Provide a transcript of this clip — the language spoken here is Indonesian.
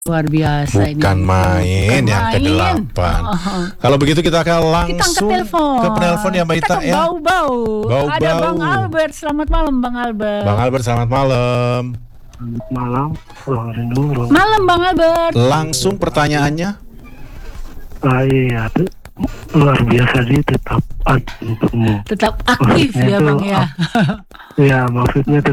Luar biasa ini. Bukan main Bukan yang main. ke-8. Oh. Kalau begitu kita akan Kita angkat langsung telepon. ke penelpon ya Mbak Kita Ita ke ya. Bau-Bau. Bau-Bau. Ada Bang Albert. Selamat malam Bang Albert. Bang Albert selamat malam. Malam, ruang rindu, ruang Malam Bang Albert. Langsung pertanyaannya. iya, tuh luar biasa sih, tetap untukmu. Tetap aktif Maksudnya ya tuh, Bang ya. Ya, maksudnya